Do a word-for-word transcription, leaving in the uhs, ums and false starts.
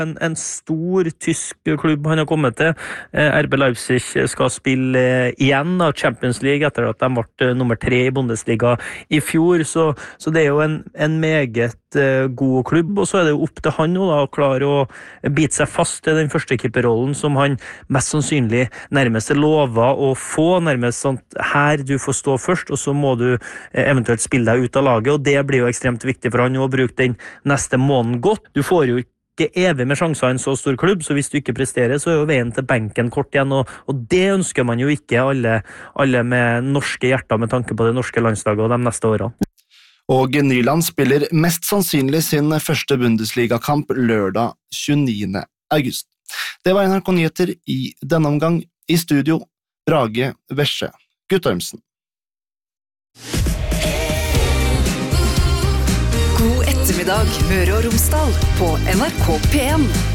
En, en stor tysk klubb han har kommet til. R B Leipzig skal spille igjen av Champions League etter at de ble nummer tre i Bundesliga i fjor, så, så det er jo en, en meget god klubb, og så er det jo opp til han nå da, å klare å bite seg fast i den første keeperrollen som han mest sannsynlig nærmest er lovet å få, nærmest sånn her du får stå først, og så må du eventuelt spille deg ut av laget, og det blir jo ekstremt viktig for han å bruke den neste måneden godt. Du får jo ikke evig med sjanser i en så stor klubb, så hvis du ikke presterer, så er jo veien til benken kort igjen, og, og det ønsker man jo ikke alle, alle med norske hjerter med tanke på det norske landslaget og de neste årene. Og Nyland spiller mest sannsynlig sin første Bundesliga-kamp lørdag tjueniende august. Det var N R K Nyheter i denne omgang. I studio, Brage Vesje Guttormsen. God ettermiddag, Møre og Romsdal på N R K P en.